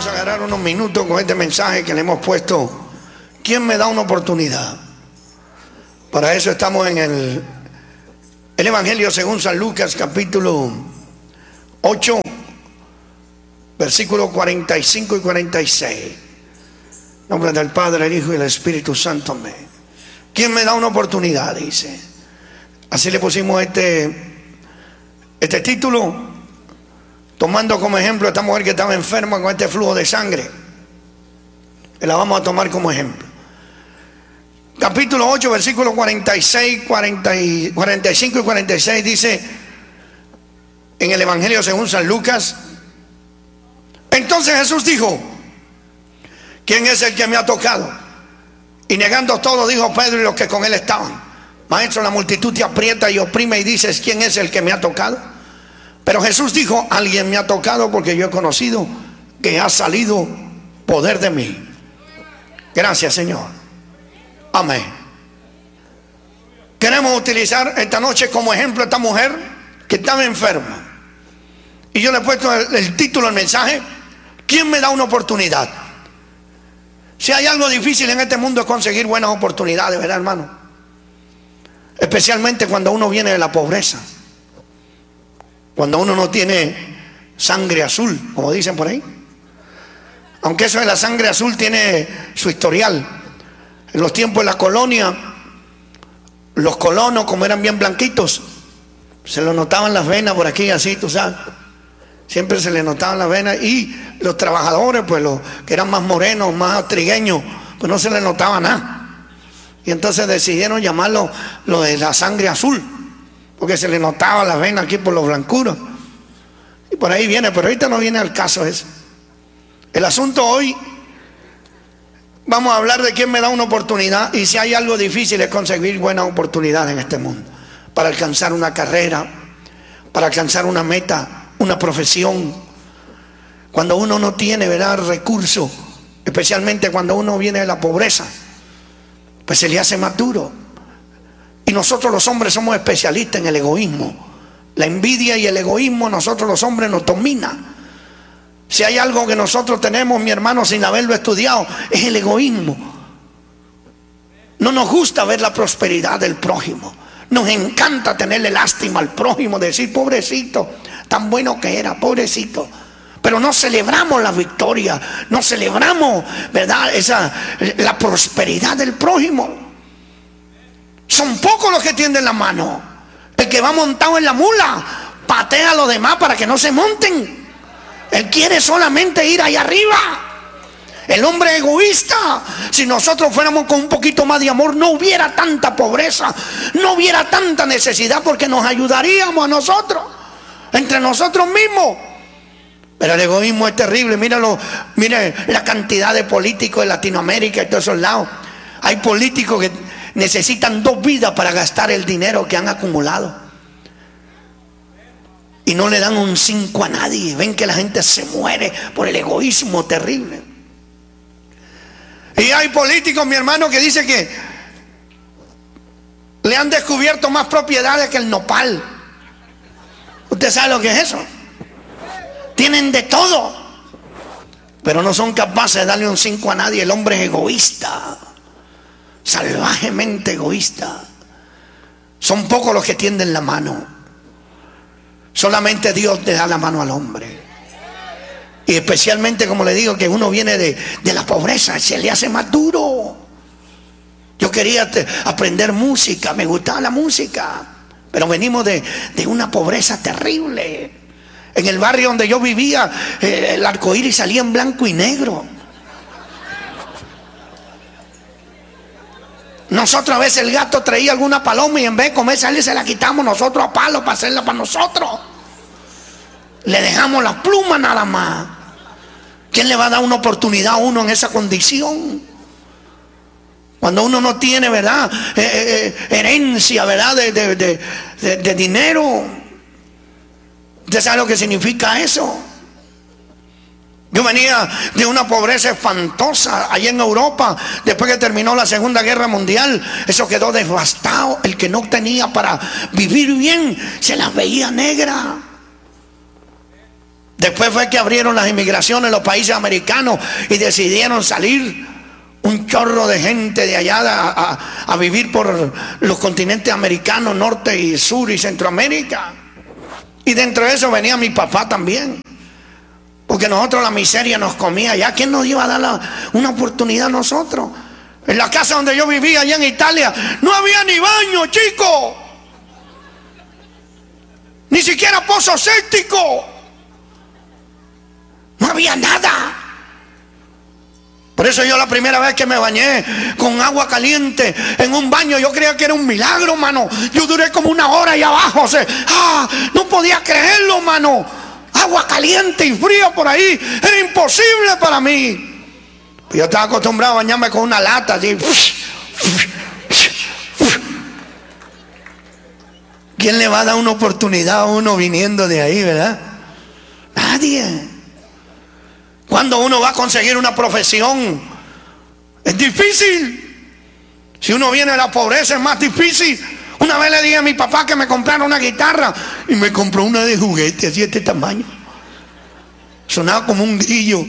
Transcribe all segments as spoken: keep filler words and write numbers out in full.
Vamos a agarrar unos minutos con este mensaje que le hemos puesto: ¿quién me da una oportunidad? Para eso estamos en el, el Evangelio según San Lucas, capítulo ocho, versículos cuarenta y cinco y cuarenta y seis. En nombre del Padre, el Hijo y el Espíritu Santo. Amén. ¿Quién me da una oportunidad? Dice. Así le pusimos este, este título, tomando como ejemplo a esta mujer que estaba enferma con este flujo de sangre. Y la vamos a tomar como ejemplo. Capítulo ocho, versículos cuarenta y seis, cuarenta y, cuarenta y cinco y cuarenta y seis dice en el Evangelio según San Lucas: entonces Jesús dijo: ¿quién es el que me ha tocado? Y negando todo, dijo Pedro y los que con él estaban: Maestro, la multitud te aprieta y oprime y dices: ¿quién es el que me ha tocado? Pero Jesús dijo: alguien me ha tocado, porque yo he conocido que ha salido poder de mí. Gracias, Señor. Amén. Queremos utilizar esta noche como ejemplo a esta mujer que estaba enferma. Y yo le he puesto el, el título al mensaje: ¿quién me da una oportunidad? Si hay algo difícil en este mundo es conseguir buenas oportunidades, ¿verdad, hermano? Especialmente cuando uno viene de la pobreza, cuando uno no tiene sangre azul, como dicen por ahí. Aunque eso de la sangre azul tiene su historial. En los tiempos de la colonia, los colonos, como eran bien blanquitos, se lo notaban las venas por aquí, así, tú sabes. Siempre se les notaban las venas. Y los trabajadores, pues los que eran más morenos, más trigueños, pues no se les notaba nada. Y entonces decidieron llamarlo lo de la sangre azul, porque se les notaba las venas aquí por los blancuros. Y por ahí viene, pero ahorita no viene al caso eso. El asunto hoy, vamos a hablar de quién me da una oportunidad. Y si hay algo difícil es conseguir buenas oportunidades en este mundo, para alcanzar una carrera, para alcanzar una meta, una profesión. Cuando uno no tiene, ¿verdad?, recursos, especialmente cuando uno viene de la pobreza, pues se le hace más duro. Y nosotros los hombres somos especialistas en el egoísmo. La envidia y el egoísmo, nosotros los hombres nos domina. Si hay algo que nosotros tenemos, mi hermano, sin haberlo estudiado, es el egoísmo. No nos gusta ver la prosperidad del prójimo. Nos encanta tenerle lástima al prójimo, decir: pobrecito, tan bueno que era, pobrecito. Pero no celebramos la victoria, no celebramos, ¿verdad?, esa, la prosperidad del prójimo. Son pocos los que tienden la mano. El que va montado en la mula patea a los demás para que no se monten. Él quiere solamente ir allá arriba. El hombre egoísta. Si nosotros fuéramos con un poquito más de amor, no hubiera tanta pobreza, no hubiera tanta necesidad, porque nos ayudaríamos a nosotros, entre nosotros mismos. Pero el egoísmo es terrible. Míralo, mire la cantidad de políticos de Latinoamérica y todos esos lados. Hay políticos que necesitan dos vidas para gastar el dinero que han acumulado, y no le dan un cinco a nadie. Ven que la gente se muere por el egoísmo terrible. Y hay políticos, mi hermano, que dicen que le han descubierto más propiedades que el nopal. ¿Usted sabe lo que es eso? Tienen de todo, pero no son capaces de darle un cinco a nadie. El hombre es egoísta, salvajemente egoísta. Son pocos los que tienden la mano. Solamente Dios le da la mano al hombre. Y especialmente, como le digo, que uno viene de, de la pobreza, se le hace más duro. Yo quería te, aprender música, me gustaba la música, pero venimos de, de una pobreza terrible. En el barrio donde yo vivía, eh, el arcoíris salía en blanco y negro. Nosotros a veces el gato traía alguna paloma y en vez de comerse se la quitamos nosotros a palo para hacerla para nosotros. Le dejamos las plumas nada más. ¿Quién le va a dar una oportunidad a uno en esa condición? Cuando uno no tiene, ¿verdad?, eh, eh, herencia, ¿verdad?, de, de, de, de, de dinero. ¿Usted sabe lo que significa eso? Yo venía de una pobreza espantosa allá en Europa. Después que terminó la Segunda Guerra Mundial, eso quedó devastado. El que no tenía para vivir bien se las veía negras. Después fue que abrieron las inmigraciones en los países americanos y decidieron salir un chorro de gente de allá a, a, a vivir por los continentes americanos, norte y sur y Centroamérica. Y dentro de eso venía mi papá también, porque nosotros la miseria nos comía. ¿Ya quién nos iba a dar la, una oportunidad a nosotros? En la casa donde yo vivía allá en Italia no había ni baño, chico, ni siquiera pozo séptico, no había nada. Por eso yo la primera vez que me bañé con agua caliente en un baño, yo creía que era un milagro, mano. Yo duré como una hora ahí abajo, o sea, ah, no podía creerlo, mano. Agua caliente y fría por ahí, era imposible para mí. Yo estaba acostumbrado a bañarme con una lata así. ¿Quién le va a dar una oportunidad a uno viniendo de ahí, verdad? Nadie. Cuando uno va a conseguir una profesión, es difícil. Si uno viene de la pobreza, es más difícil. Una vez le dije a mi papá que me comprara una guitarra y me compró una de juguete, así de este tamaño. Sonaba como un grillo.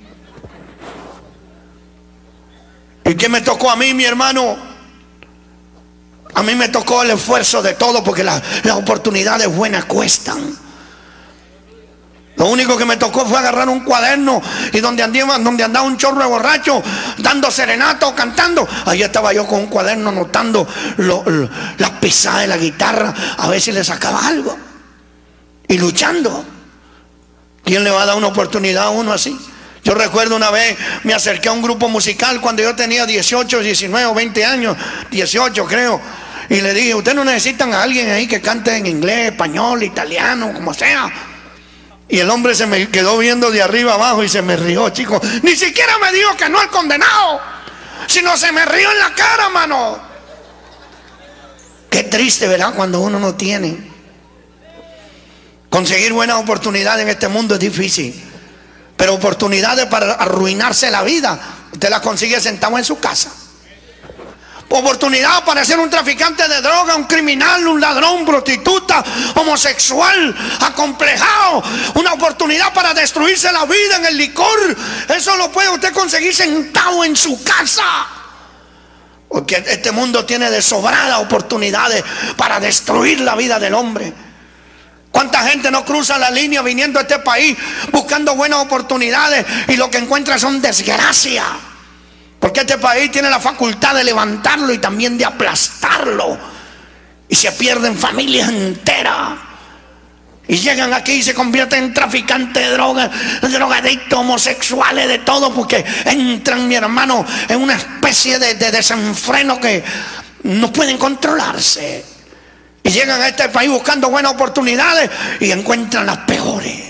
¿Y qué me tocó a mí, mi hermano? A mí me tocó el esfuerzo de todo, porque las, las oportunidades buenas cuestan. Lo único que me tocó fue agarrar un cuaderno y donde andaba, donde andaba un chorro de borracho dando serenata o cantando, ahí estaba yo con un cuaderno anotando lo, lo, las pisadas de la guitarra, a ver si le sacaba algo, y luchando. ¿Quién le va a dar una oportunidad a uno así? Yo recuerdo una vez me acerqué a un grupo musical cuando yo tenía dieciocho, diecinueve o veinte años, dieciocho creo, y le dije: ustedes no necesitan a alguien ahí que cante en inglés, español, italiano, como sea. Y el hombre se me quedó viendo de arriba abajo y se me rió, chico. Ni siquiera me dijo que no el condenado, sino se me rió en la cara, mano. Qué triste, ¿verdad? Cuando uno no tiene. Conseguir buenas oportunidades en este mundo es difícil, pero oportunidades para arruinarse la vida, usted las consigue sentado en su casa. Oportunidad para ser un traficante de droga, un criminal, un ladrón, prostituta, homosexual, acomplejado. Una oportunidad para destruirse la vida en el licor. Eso lo puede usted conseguir sentado en su casa. Porque este mundo tiene de sobrada oportunidades para destruir la vida del hombre. ¿Cuánta gente no cruza la línea viniendo a este país buscando buenas oportunidades y lo que encuentra son desgracias? Porque este país tiene la facultad de levantarlo y también de aplastarlo. Y se pierden familias enteras. Y llegan aquí y se convierten en traficantes de drogas, drogadictos, homosexuales, de todo. Porque entran, mi hermano, en una especie de, de desenfreno que no pueden controlarse. Y llegan a este país buscando buenas oportunidades y encuentran las peores.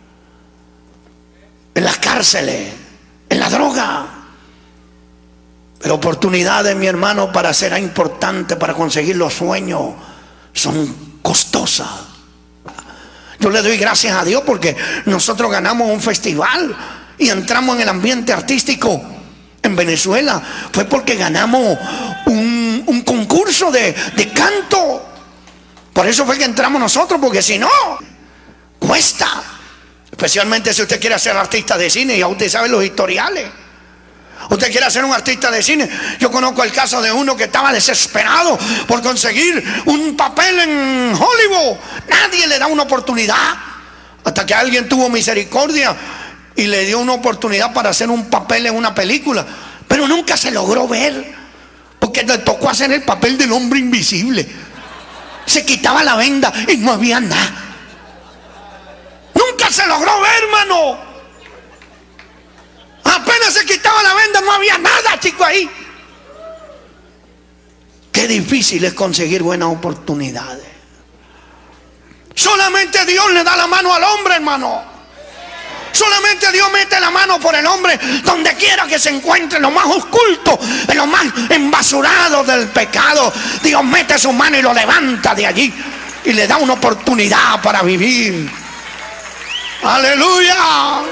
En las cárceles, en la droga. Pero oportunidades, mi hermano, para ser importante, para conseguir los sueños, son costosas. Yo le doy gracias a Dios porque nosotros ganamos un festival y entramos en el ambiente artístico en Venezuela. Fue porque ganamos un, un concurso de, de canto. Por eso fue que entramos nosotros, porque si no, cuesta. Especialmente si usted quiere ser artista de cine, ya usted sabe los historiales. Usted quiere ser un artista de cine. Yo conozco el caso de uno que estaba desesperado por conseguir un papel en Hollywood. Nadie le da una oportunidad, hasta que alguien tuvo misericordia y le dio una oportunidad para hacer un papel en una película. Pero nunca se logró ver, porque le tocó hacer el papel del hombre invisible. Se quitaba la venda y no había nada. Nunca se logró ver, hermano. Apenas se quitaba la venda, no había nada, chico, ahí. Qué difícil es conseguir buenas oportunidades. Solamente Dios le da la mano al hombre, hermano. Solamente Dios mete la mano por el hombre donde quiera que se encuentre, en lo más oculto, en lo más embasurado del pecado. Dios mete su mano y lo levanta de allí y le da una oportunidad para vivir. Aleluya.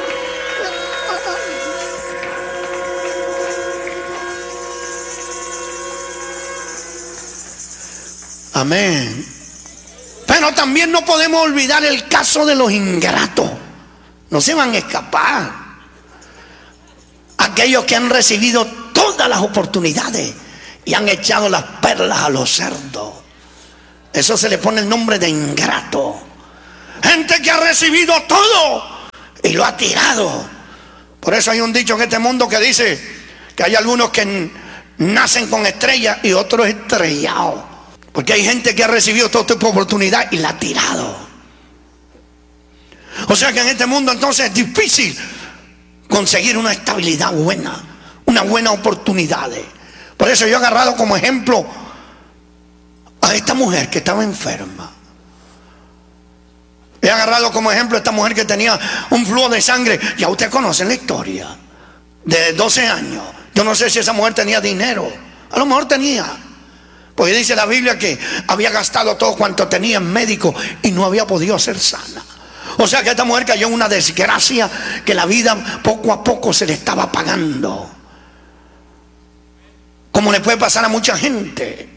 Amén. Pero también no podemos olvidar el caso de los ingratos. No se van a escapar. Aquellos que han recibido todas las oportunidades y han echado las perlas a los cerdos, eso se le pone el nombre de ingrato. Gente que ha recibido todo y lo ha tirado. Por eso hay un dicho en este mundo que dice que hay algunos que nacen con estrellas y otros estrellados, porque hay gente que ha recibido todo tipo de oportunidad y la ha tirado. O sea que en este mundo entonces es difícil conseguir una estabilidad buena, una buena oportunidad. Por eso yo he agarrado como ejemplo a esta mujer que estaba enferma. He agarrado como ejemplo a esta mujer que tenía un flujo de sangre. Ya usted conoce la historia, de doce años. Yo no sé si esa mujer tenía dinero, a lo mejor tenía, porque dice la Biblia que había gastado todo cuanto tenía en médico y no había podido ser sana. O sea que esta mujer cayó en una desgracia que la vida poco a poco se le estaba apagando, como le puede pasar a mucha gente.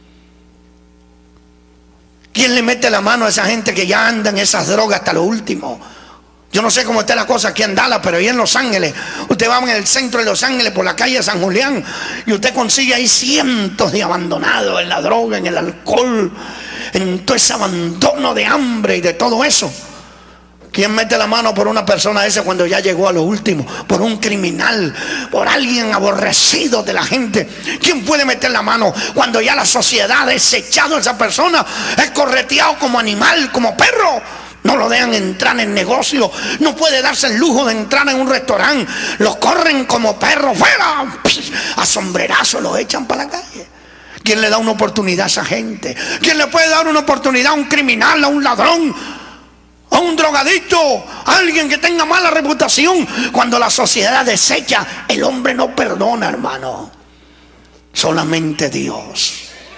¿Quién le mete la mano a esa gente que ya anda en esas drogas hasta lo último? Yo no sé cómo está la cosa aquí en Dallas, pero ahí en Los Ángeles, usted va en el centro de Los Ángeles por la calle de San Julián y usted consigue ahí cientos de abandonados en la droga, en el alcohol, en todo ese abandono de hambre y de todo eso. ¿Quién mete la mano por una persona esa cuando ya llegó a lo último? Por un criminal, por alguien aborrecido de la gente. ¿Quién puede meter la mano cuando ya la sociedad ha desechado a esa persona? Es correteado como animal, como perro. No lo dejan entrar en negocio. No puede darse el lujo de entrar en un restaurante. Los corren como perros. ¡Fuera! A sombrerazo los echan para la calle. ¿Quién le da una oportunidad a esa gente? ¿Quién le puede dar una oportunidad a un criminal, a un ladrón, a un drogadicto, a alguien que tenga mala reputación? Cuando la sociedad desecha, el hombre no perdona, hermano. Solamente Dios.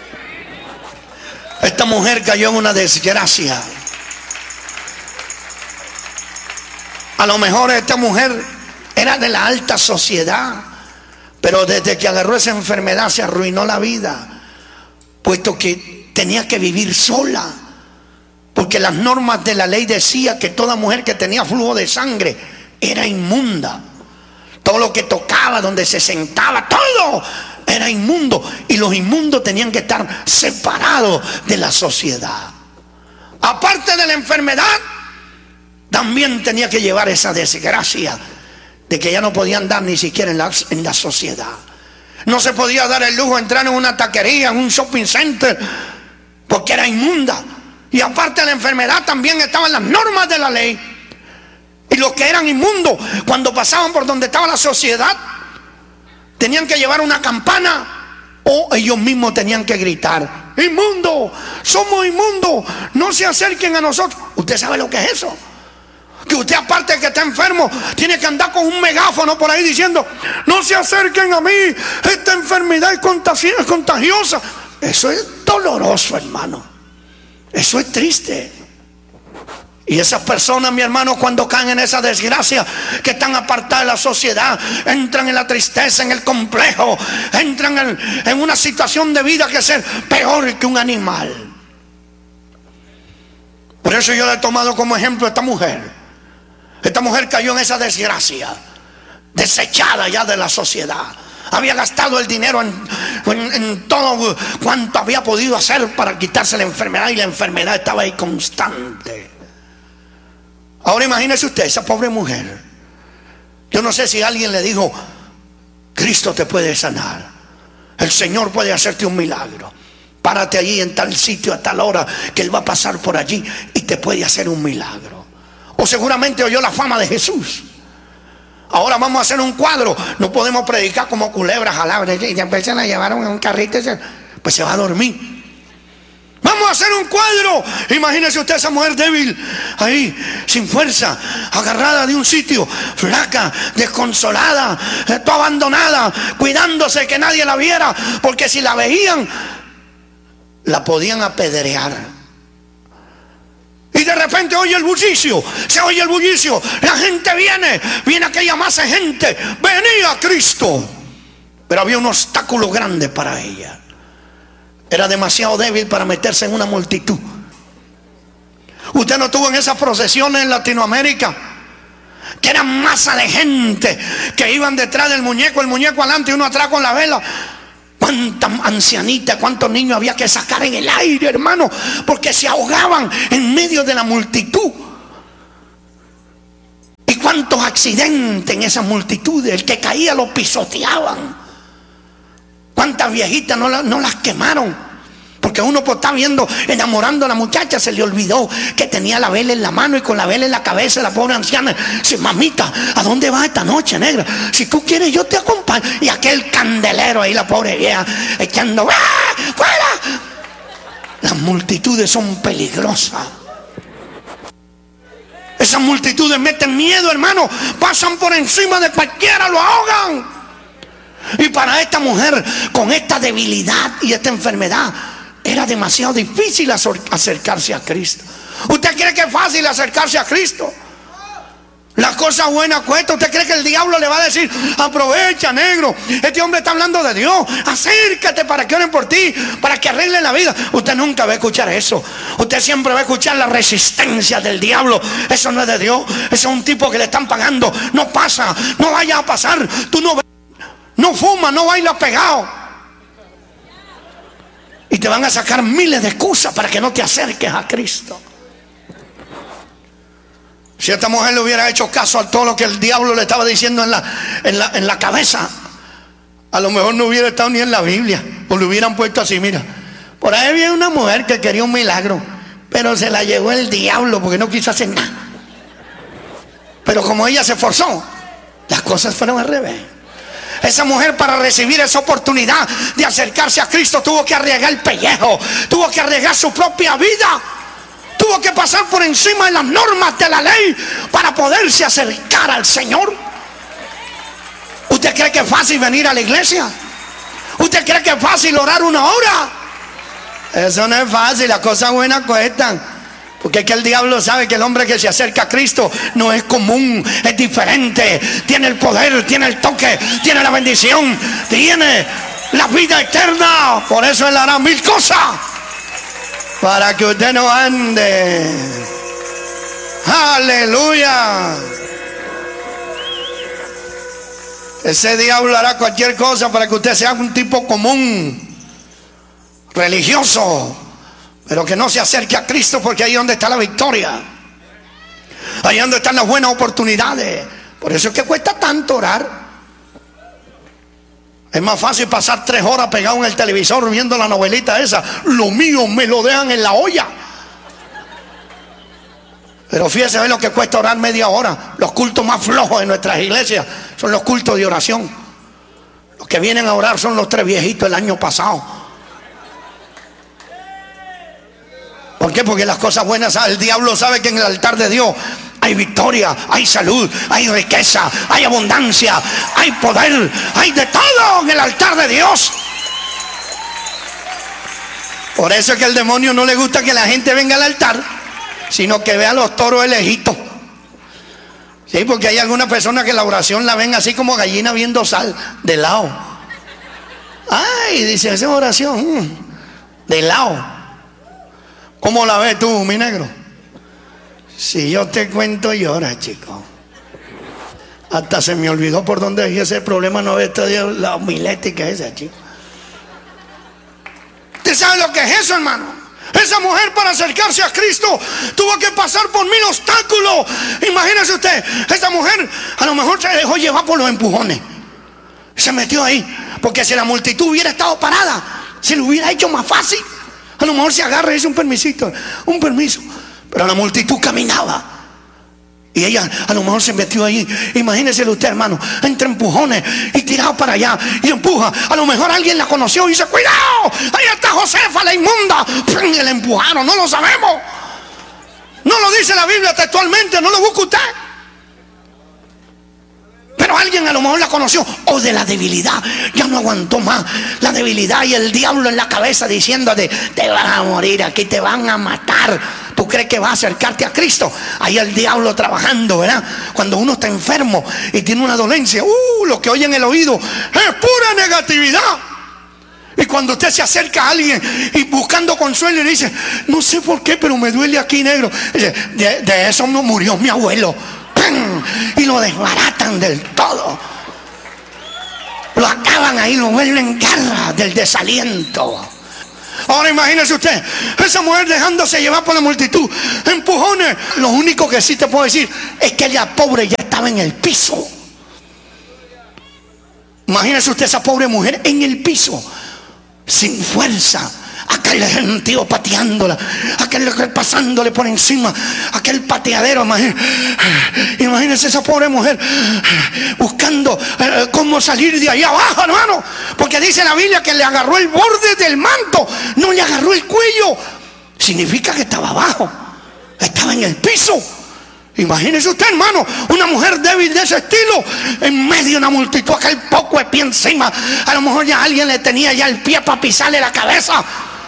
Esta mujer cayó en una desgracia. A lo mejor esta mujer era de la alta sociedad, pero desde que agarró esa enfermedad se arruinó la vida, puesto que tenía que vivir sola. Porque las normas de la ley decían que toda mujer que tenía flujo de sangre era inmunda. Todo lo que tocaba, donde se sentaba, todo era inmundo. Y los inmundos tenían que estar separados de la sociedad. Aparte de la enfermedad, también tenía que llevar esa desgracia de que ya no podía andar ni siquiera en la, en la sociedad. No se podía dar el lujo de entrar en una taquería, en un shopping center, porque era inmunda. Y aparte de la enfermedad también estaban las normas de la ley. Y los que eran inmundos, cuando pasaban por donde estaba la sociedad, tenían que llevar una campana o ellos mismos tenían que gritar: inmundo, somos inmundos, no se acerquen a nosotros. ¿Usted sabe lo que es eso? Que usted, aparte de que está enfermo, tiene que andar con un megáfono por ahí diciendo: no se acerquen a mí, esta enfermedad es contagiosa. Eso es doloroso, hermano. Eso es triste. Y esas personas, mi hermano, cuando caen en esa desgracia, que están apartadas de la sociedad, entran en la tristeza, en el complejo, entran en, en una situación de vida que es ser peor que un animal. Por eso yo le he tomado como ejemplo a esta mujer. Esta mujer cayó en esa desgracia, desechada ya de la sociedad. Había gastado el dinero en, en, en todo cuanto había podido hacer para quitarse la enfermedad, y la enfermedad estaba ahí constante. Ahora imagínese usted, esa pobre mujer. Yo no sé si alguien le dijo: Cristo te puede sanar, el Señor puede hacerte un milagro. Párate allí en tal sitio a tal hora, que Él va a pasar por allí y te puede hacer un milagro. O seguramente oyó la fama de Jesús. Ahora vamos a hacer un cuadro. No podemos predicar como culebras jalabres y después se la llevaron en un carrito y se, pues se va a dormir. Vamos a hacer un cuadro. Imagínese usted esa mujer débil ahí, sin fuerza, agarrada de un sitio, flaca, desconsolada, toda abandonada, cuidándose que nadie la viera, porque si la veían la podían apedrear. Y de repente oye el bullicio, se oye el bullicio, la gente viene, viene aquella masa de gente, venía Cristo. Pero había un obstáculo grande para ella. Era demasiado débil para meterse en una multitud. Usted no estuvo en esas procesiones en Latinoamérica, que eran masa de gente que iban detrás del muñeco, el muñeco adelante y uno atrás con la vela. Cuántas ancianitas, cuántos niños había que sacar en el aire, hermano, porque se ahogaban en medio de la multitud. Y cuántos accidentes en esa multitud, el que caía lo pisoteaban. Cuántas viejitas no, la, no las quemaron, porque uno por estar viendo, enamorando a la muchacha, se le olvidó que tenía la vela en la mano y con la vela en la cabeza la pobre anciana. Dice: mamita, ¿a dónde vas esta noche, negra? Si tú quieres yo te acompaño. Y aquel candelero ahí, la pobre vieja echando: ¡ah, fuera! Las multitudes son peligrosas. Esas multitudes meten miedo, hermano. Pasan por encima de cualquiera, lo ahogan. Y para esta mujer, con esta debilidad y esta enfermedad, era demasiado difícil acercarse a Cristo. ¿Usted cree que es fácil acercarse a Cristo? Las cosas buenas cuestan. ¿Usted cree que el diablo le va a decir: aprovecha, negro, este hombre está hablando de Dios, acércate para que oren por ti, para que arreglen la vida? Usted nunca va a escuchar eso. Usted siempre va a escuchar la resistencia del diablo. Eso no es de Dios. Eso es un tipo que le están pagando. No pasa, no vaya a pasar. Tú no, no fumas, no bailas pegado. Y te van a sacar miles de excusas para que no te acerques a Cristo. Si esta mujer le hubiera hecho caso a todo lo que el diablo le estaba diciendo en la, en la, en la cabeza, a lo mejor no hubiera estado ni en la Biblia. O le hubieran puesto así: mira, por ahí había una mujer que quería un milagro, pero se la llevó el diablo porque no quiso hacer nada. Pero como ella se esforzó, las cosas fueron al revés. Esa mujer, para recibir esa oportunidad de acercarse a Cristo, tuvo que arriesgar el pellejo, tuvo que arriesgar su propia vida, tuvo que pasar por encima de las normas de la ley para poderse acercar al Señor. ¿Usted cree que es fácil venir a la iglesia? ¿Usted cree que es fácil orar una hora? Eso no es fácil, las cosas buenas cuestan. Porque es que el diablo sabe que el hombre que se acerca a Cristo no es común, es diferente. Tiene el poder, tiene el toque, tiene la bendición, tiene la vida eterna. Por eso él hará mil cosas para que usted no ande. Aleluya. Ese diablo hará cualquier cosa para que usted sea un tipo común, religioso, pero que no se acerque a Cristo, porque ahí es donde está la victoria. Ahí es donde están las buenas oportunidades. Por eso es que cuesta tanto orar. Es más fácil pasar tres horas pegado en el televisor viendo la novelita esa. Lo mío me lo dejan en la olla. Pero fíjese, ve lo que cuesta orar media hora. Los cultos más flojos de nuestras iglesias son los cultos de oración. Los que vienen a orar son los tres viejitos del año pasado. ¿Por qué? Porque las cosas buenas, el diablo sabe que en el altar de Dios hay victoria, hay salud, hay riqueza, hay abundancia, hay poder, hay de todo en el altar de Dios. Por eso es que al demonio no le gusta que la gente venga al altar, sino que vea a los toros elegidos. Sí, porque hay algunas personas que la oración la ven así como gallina viendo sal, de lado. Ay, dice, esa oración, de lado. ¿Cómo la ves tú, mi negro? Si yo te cuento, llora, chico. Hasta se me olvidó por dónde es ese problema, no haber estudiado la homilética esa, chico. ¿Usted sabe lo que es eso, hermano? Esa mujer, para acercarse a Cristo, tuvo que pasar por mil obstáculos. Imagínese usted, esa mujer a lo mejor se dejó llevar por los empujones. Se metió ahí, porque si la multitud hubiera estado parada, se le hubiera hecho más fácil. A lo mejor se agarra y dice: un permisito, un permiso. Pero la multitud caminaba y ella a lo mejor se metió ahí. Imagínese usted, hermano, entre empujones y tirado para allá y empuja. A lo mejor alguien la conoció y dice: cuidado, ahí está Josefa, la inmunda. Y la empujaron, no lo sabemos. No lo dice la Biblia textualmente, no lo busca usted. Pero alguien a lo mejor la conoció, o de la debilidad, ya no aguantó más la debilidad y el diablo en la cabeza diciéndote: te van a morir aquí, te van a matar. ¿Tú crees que vas a acercarte a Cristo? Ahí el diablo trabajando, ¿verdad? Cuando uno está enfermo y tiene una dolencia, uh, lo que oye en el oído es pura negatividad. Y cuando usted se acerca a alguien y buscando consuelo y le dice: no sé por qué, pero me duele aquí, negro, dice: de, de eso no murió mi abuelo. ¡pam! Y lo desbaratan del todo. Lo acaban ahí, lo vuelven garra del desaliento. Ahora imagínese usted, esa mujer dejándose llevar por la multitud, empujones. Lo único que sí te puedo decir es que ella pobre ya estaba en el piso. Imagínese usted esa pobre mujer en el piso, sin fuerza. Aquel gentío pateándola, aquel pasándole por encima, aquel pateadero. Imagínense esa pobre mujer buscando eh, cómo salir de ahí abajo, hermano, porque dice la Biblia que le agarró el borde del manto, no le agarró el cuello. Significa que estaba abajo, estaba en el piso. Imagínese usted, hermano, una mujer débil de ese estilo en medio de una multitud, aquel poco de pie encima. A lo mejor ya alguien le tenía ya el pie para pisarle la cabeza.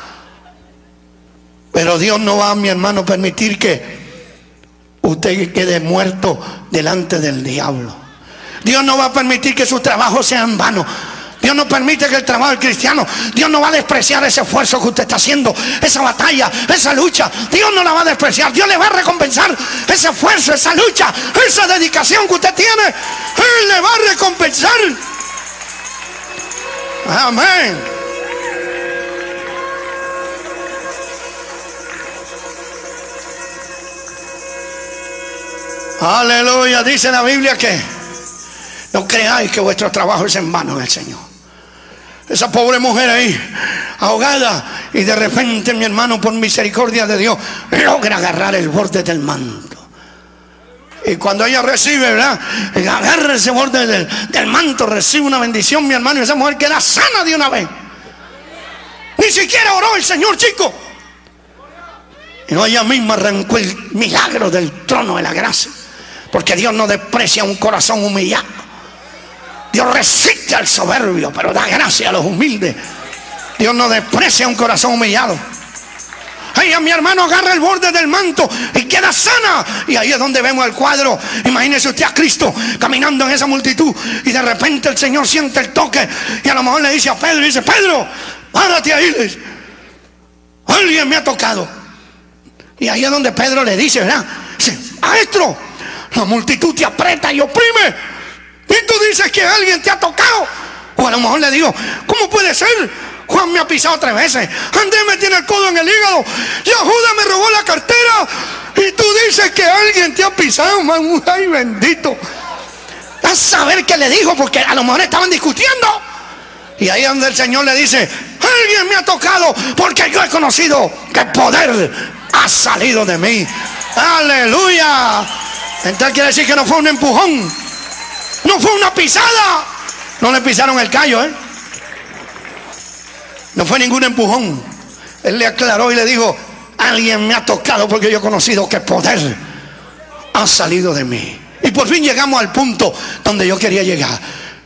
Pero Dios no va, mi hermano, a permitir que usted quede muerto delante del diablo. Dios no va a permitir que su trabajo sea en vano. Dios no permite que el trabajo del cristiano, Dios no va a despreciar ese esfuerzo que usted está haciendo, esa batalla, esa lucha. Dios no la va a despreciar. Dios le va a recompensar ese esfuerzo, esa lucha, esa dedicación que usted tiene. Él le va a recompensar. Amén. Aleluya. Dice la Biblia que no creáis que vuestro trabajo es en vano en el Señor. Esa pobre mujer ahí ahogada, y de repente, mi hermano, por misericordia de Dios, logra agarrar el borde del manto. Y cuando ella recibe, ¿verdad?, agarra ese borde del, del manto, recibe una bendición, mi hermano, y esa mujer queda sana de una vez. Ni siquiera oró el Señor, chico. Y no, ella misma arrancó el milagro del trono de la gracia. Porque Dios no desprecia un corazón humillado. Dios resiste al soberbio, pero da gracia a los humildes. Dios no desprecia un corazón humillado. Ella, mi hermano, agarra el borde del manto y queda sana. Y ahí es donde vemos el cuadro. Imagínese usted a Cristo caminando en esa multitud, y de repente el Señor siente el toque, y a lo mejor le dice a Pedro, y dice: Pedro, párate ahí, alguien me ha tocado. Y ahí es donde Pedro le dice, ¿verdad?, dice: maestro, la multitud te aprieta y oprime, y tú dices que alguien te ha tocado. O a lo mejor le digo: ¿cómo puede ser? Juan me ha pisado tres veces, Andrés me tiene el codo en el hígado, y Judas me robó la cartera, y tú dices que alguien te ha pisado, man. Ay, bendito. A saber qué le dijo, porque a lo mejor estaban discutiendo. Y ahí es donde el Señor le dice: alguien me ha tocado, porque yo he conocido que el poder ha salido de mí. Aleluya. Entonces quiere decir que no fue un empujón, no fue una pisada. No le pisaron el callo, ¿eh? No fue ningún empujón. Él le aclaró y le dijo: alguien me ha tocado, porque yo he conocido que el poder ha salido de mí. Y por fin llegamos al punto donde yo quería llegar.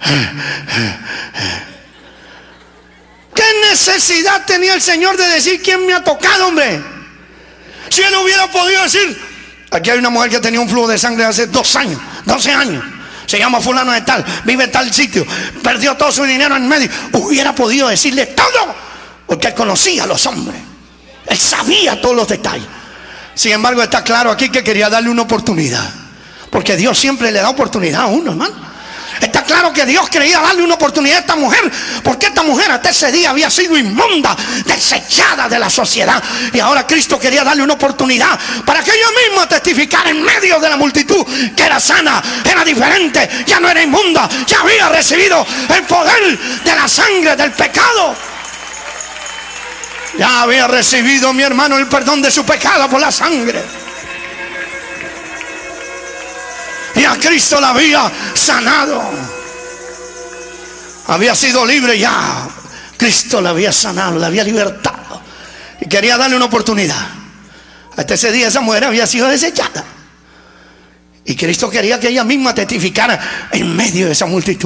¿Qué necesidad tenía el Señor de decir quién me ha tocado, hombre? Si él hubiera podido decir: aquí hay una mujer que tenía un flujo de sangre hace dos años, doce años, se llama fulano de tal, vive en tal sitio, perdió todo su dinero en medio. Hubiera podido decirle todo, porque él conocía a los hombres, él sabía todos los detalles. Sin embargo, está claro aquí que quería darle una oportunidad, porque Dios siempre le da oportunidad a uno, hermano. Está claro que Dios quería darle una oportunidad a esta mujer, porque esta mujer hasta ese día había sido inmunda, desechada de la sociedad. Y ahora Cristo quería darle una oportunidad para que ella misma testificara en medio de la multitud que era sana, era diferente, ya no era inmunda, ya había recibido el poder de la sangre del pecado. Ya había recibido, mi hermano, el perdón de su pecado por la sangre. Y a Cristo la había sanado. Había sido libre ya. Cristo la había sanado, la había libertado. Y quería darle una oportunidad. Hasta ese día esa mujer había sido desechada. Y Cristo quería que ella misma testificara en medio de esa multitud.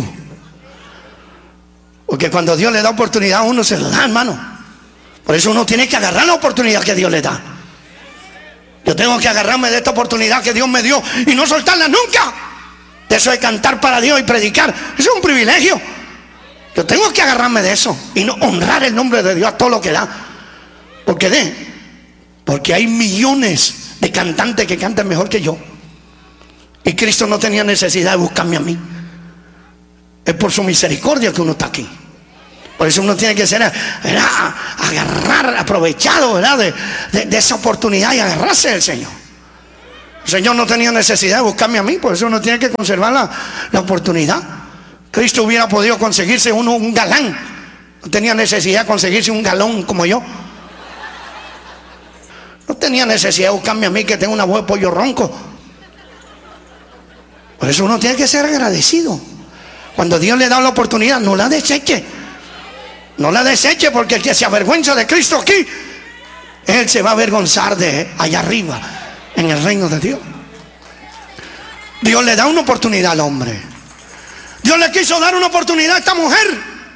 Porque cuando Dios le da oportunidad a uno, se lo da, hermano. Por eso uno tiene que agarrar la oportunidad que Dios le da. Yo tengo que agarrarme de esta oportunidad que Dios me dio y no soltarla nunca. De eso de cantar para Dios y predicar, eso es un privilegio. Yo tengo que agarrarme de eso y no honrar el nombre de Dios a todo lo que da. ¿Por qué de? Porque hay millones de cantantes que cantan mejor que yo. Y Cristo no tenía necesidad de buscarme a mí. Es por su misericordia que uno está aquí. Por eso uno tiene que ser, ¿verdad?, agarrar, aprovechado, ¿verdad?, de, de, de esa oportunidad y agarrarse del Señor. El Señor no tenía necesidad de buscarme a mí, por eso uno tiene que conservar la, la oportunidad. Cristo hubiera podido conseguirse uno un galán. No tenía necesidad de conseguirse un galón como yo. No tenía necesidad de buscarme a mí, que tengo una voz de pollo ronco. Por eso uno tiene que ser agradecido. Cuando Dios le da la oportunidad, no la deseche. No la deseche, porque el que se avergüenza de Cristo aquí, él se va a avergonzar de allá arriba, en el reino de Dios. Dios le da una oportunidad al hombre. Dios le quiso dar una oportunidad a esta mujer,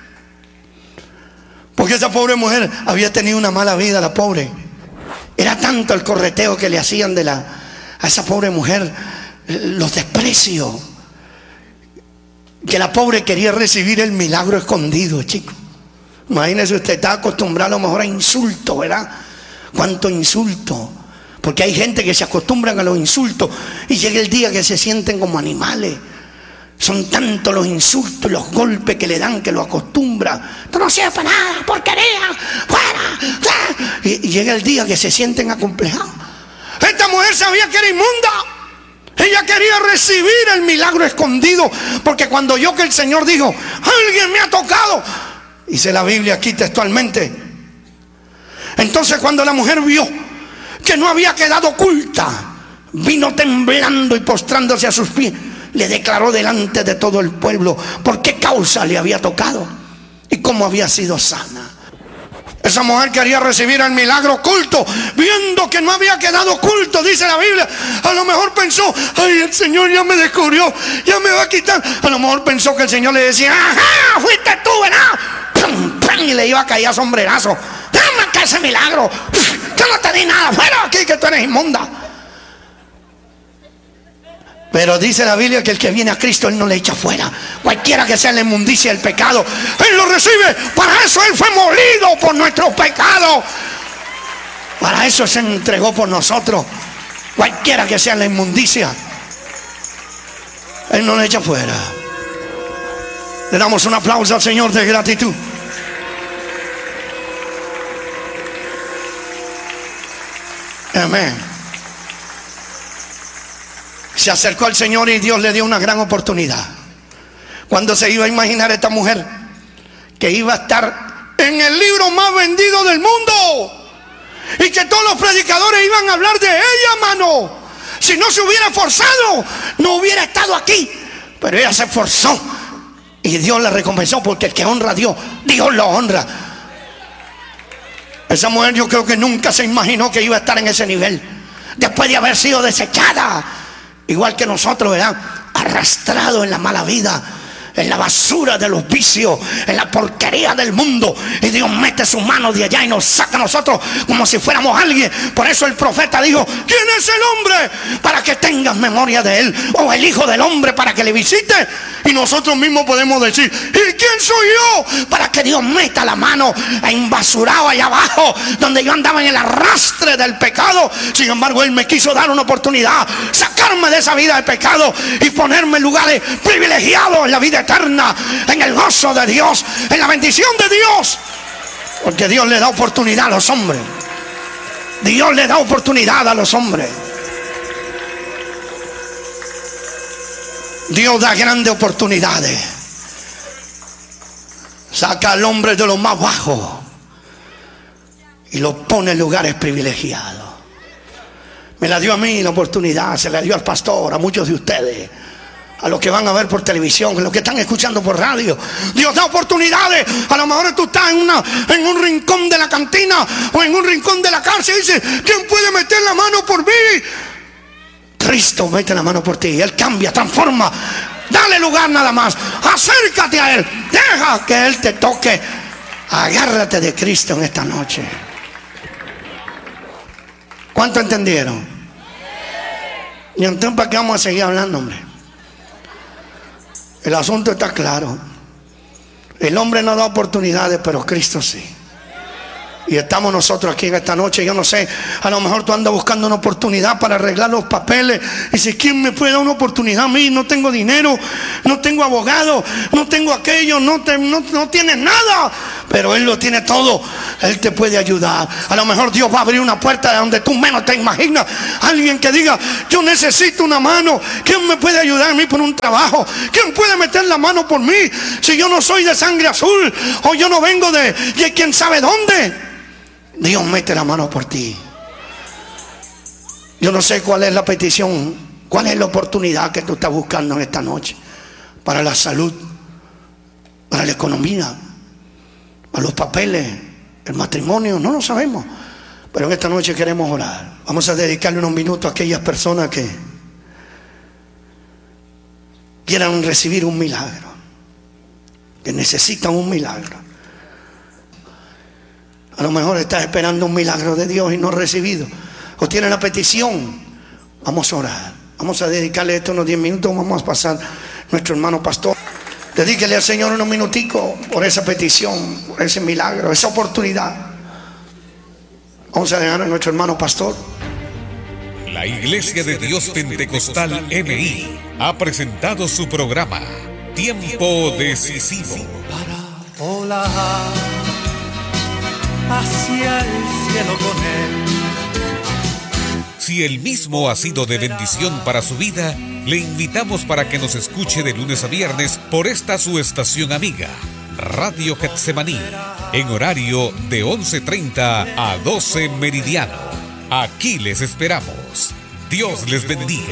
porque esa pobre mujer había tenido una mala vida, la pobre. Era tanto el correteo que le hacían de la, a esa pobre mujer, los desprecios, que la pobre quería recibir el milagro escondido, chicos. Imagínese usted, está acostumbrado a lo mejor a insultos, ¿verdad? Cuánto insulto. Porque hay gente que se acostumbran a los insultos y llega el día que se sienten como animales. Son tantos los insultos y los golpes que le dan, que lo acostumbra. Tú no sirves para nada, porquería, fuera. Y, y llega el día que se sienten acomplejados. Esta mujer sabía que era inmunda. Ella quería recibir el milagro escondido, porque cuando oyó que el Señor dijo: alguien me ha tocado, dice la Biblia aquí textualmente, entonces cuando la mujer vio que no había quedado oculta, vino temblando y postrándose a sus pies, le declaró delante de todo el pueblo por qué causa le había tocado y cómo había sido sana. Esa mujer quería recibir el milagro oculto, viendo que no había quedado oculto, dice la Biblia. A lo mejor pensó: ay, el Señor ya me descubrió, ya me va a quitar. A lo mejor pensó que el Señor le decía: ajá, fuiste tú, ¿verdad? ¡Pum, pum! Y le iba a caer a sombrerazo. Dame acá ese milagro, yo no te di nada, fuera aquí que tú eres inmunda. Pero dice la Biblia que el que viene a Cristo, Él no le echa fuera. Cualquiera que sea la inmundicia del pecado, Él lo recibe. Para eso Él fue molido por nuestros pecados. Para eso se entregó por nosotros. Cualquiera que sea la inmundicia, Él no le echa fuera. Le damos un aplauso al Señor de gratitud. Amén. Se acercó al Señor y Dios le dio una gran oportunidad. Cuando se iba a imaginar esta mujer que iba a estar en el libro más vendido del mundo y que todos los predicadores iban a hablar de ella, mano? Si no se hubiera esforzado, no hubiera estado aquí. Pero ella se esforzó y Dios la recompensó, porque el que honra a Dios, Dios lo honra. Esa mujer, yo creo que nunca se imaginó que iba a estar en ese nivel, después de haber sido desechada, igual que nosotros, ¿verdad? Arrastrado en la mala vida, en la basura de los vicios, en la porquería del mundo. Y Dios mete su mano de allá y nos saca a nosotros como si fuéramos alguien. Por eso el profeta dijo: ¿quién es el hombre para que tengas memoria de él? O el hijo del hombre para que le visite. Y nosotros mismos podemos decir: ¿y quién soy yo para que Dios meta la mano embasurado allá abajo, donde yo andaba en el arrastre del pecado? Sin embargo, Él me quiso dar una oportunidad, sacarme de esa vida de pecado y ponerme en lugares privilegiados en la vida eterna, en el gozo de Dios, en la bendición de Dios. Porque Dios le da oportunidad a los hombres. Dios le da oportunidad a los hombres. Dios da grandes oportunidades. Saca al hombre de lo más bajo y lo pone en lugares privilegiados. Me la dio a mí la oportunidad, se la dio al pastor, a muchos de ustedes, a los que van a ver por televisión, a los que están escuchando por radio. Dios da oportunidades. A lo mejor tú estás en, una, en un rincón de la cantina o en un rincón de la cárcel y dices: ¿quién puede meter la mano por mí? Cristo mete la mano por ti. Él cambia, transforma. Dale lugar nada más. Acércate a Él. Deja que Él te toque. Agárrate de Cristo en esta noche. ¿Cuánto entendieron? Y entonces, ¿para qué vamos a seguir hablando, hombre? El asunto está claro. El hombre no da oportunidades, pero Cristo sí. Y estamos nosotros aquí en esta noche. Yo no sé, a lo mejor tú andas buscando una oportunidad para arreglar los papeles. Y si ¿quién me puede dar una oportunidad a mí? No tengo dinero, no tengo abogado, no tengo aquello, no, te, no, no tienes nada. Pero Él lo tiene todo. Él te puede ayudar. A lo mejor Dios va a abrir una puerta de donde tú menos te imaginas. Alguien que diga, yo necesito una mano. ¿Quién me puede ayudar a mí por un trabajo? ¿Quién puede meter la mano por mí? Si yo no soy de sangre azul, o yo no vengo de, de quién sabe dónde. Dios mete la mano por ti. Yo no sé cuál es la petición, cuál es la oportunidad que tú estás buscando en esta noche. Para la salud, para la economía, para los papeles, el matrimonio, no lo sabemos. Pero en esta noche queremos orar. Vamos a dedicarle unos minutos a aquellas personas que quieran recibir un milagro, que necesitan un milagro. A lo mejor estás esperando un milagro de Dios y no has recibido, o tienes la petición. Vamos a orar. Vamos a dedicarle esto unos diez minutos. Vamos a pasar nuestro hermano pastor. Dedíquele al Señor unos minuticos por esa petición, por ese milagro, esa oportunidad. Vamos a dejar a nuestro hermano pastor. La Iglesia de Dios Pentecostal M I ha presentado su programa Tiempo Decisivo. Para volar hacia el cielo con Él. Si el mismo ha sido de bendición para su vida, le invitamos para que nos escuche de lunes a viernes por esta su estación amiga, Radio Getsemaní, en horario de once treinta a doce meridiano. Aquí les esperamos. Dios les bendiga.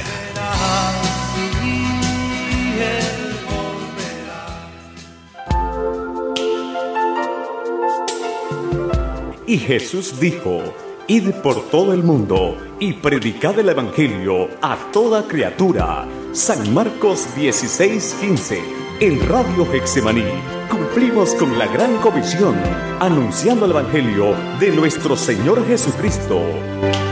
Y Jesús dijo: id por todo el mundo y predicad el evangelio a toda criatura. San Marcos dieciséis quince. En Radio Getsemaní cumplimos con la gran comisión, anunciando el evangelio de nuestro Señor Jesucristo.